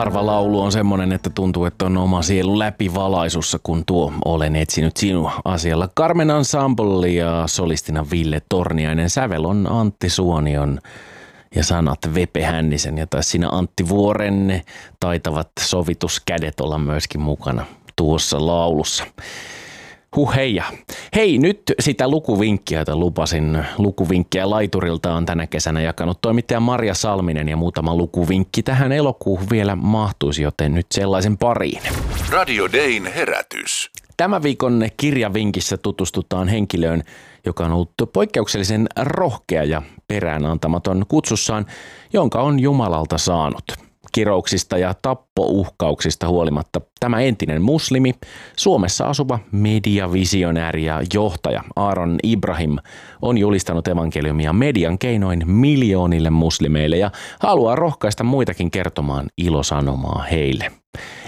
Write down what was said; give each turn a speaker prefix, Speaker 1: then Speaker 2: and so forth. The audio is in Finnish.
Speaker 1: harva laulu on semmoinen, että tuntuu, että on oma sielu läpivalaisussa, kun tuo Olen etsinyt sinua asialla. Carmen Ensemble ja solistina Ville Torniainen. Sävel on Antti Suonion ja sanat Vepe Hännisen ja taisi siinä Antti Vuoren taitavat sovituskädet olla myöskin mukana tuossa laulussa. Heija. Hei, nyt sitä lukuvinkkiä, jota lupasin. Lukuvinkkiä laiturilta on tänä kesänä jakanut toimittaja Marja Salminen ja muutama lukuvinkki tähän elokuuhun vielä mahtuisi, joten nyt sellaisen pariin.
Speaker 2: Radio Dayn herätys.
Speaker 1: Tämän viikon kirjavinkissä tutustutaan henkilöön, joka on ollut poikkeuksellisen rohkea ja peräänantamaton kutsussaan, jonka on Jumalalta saanut. Kirouksista ja tappouhkauksista huolimatta tämä entinen muslimi, Suomessa asuva mediavisionääri ja johtaja Aaron Ibrahim on julistanut evankeliumia median keinoin miljoonille muslimeille ja haluaa rohkaista muitakin kertomaan ilosanomaa heille.